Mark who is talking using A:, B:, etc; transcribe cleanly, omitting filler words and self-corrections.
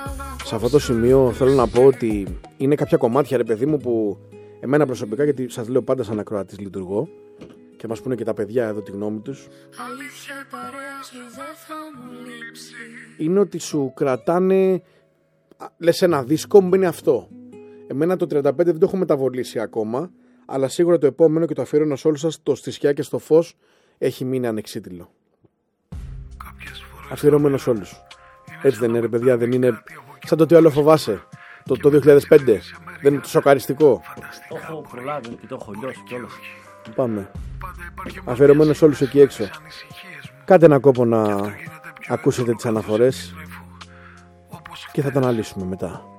A: Σε αυτό το σημείο θέλω να πω ότι είναι κάποια κομμάτια, ρε παιδί μου, που εμένα προσωπικά, γιατί σας λέω πάντα σαν ακροατής λειτουργώ και μας πούνε και τα παιδιά εδώ τη γνώμη τους, είναι ότι σου κρατάνε, λες ένα δίσκο, μου είναι αυτό. Εμένα το 35 δεν το έχω μεταβολήσει ακόμα, αλλά σίγουρα το επόμενο, και το αφιέρωνα σε όλους σας, το Στη σκιά και στο φως, έχει μείνει ανεξίτηλο. Αφιερωμένο σε όλους. Έτσι δεν είναι, ρε παιδιά? Δεν είναι σαν το τι άλλο φοβάσαι το 2005? Δεν είναι το σοκαριστικό?
B: Το έχω προλάβει και το έχω λιώσει κιόλας.
A: Πάμε. Αφιερωμένο σε όλους εκεί έξω. Κάντε ένα κόπο να ακούσετε τις αναφορές και θα τα αναλύσουμε μετά.